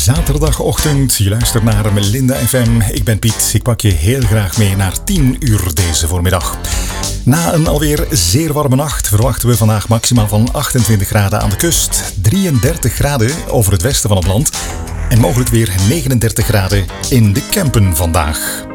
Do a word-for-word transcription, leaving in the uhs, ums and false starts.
zaterdagochtend. Je luistert naar Melinda F M. Ik ben Piet. Ik pak je heel graag mee naar tien uur deze voormiddag. Na een alweer zeer warme nacht verwachten we vandaag maximaal van achtentwintig graden aan de kust, drieëndertig graden over het westen van het land en mogelijk weer negenendertig graden in de Kempen vandaag.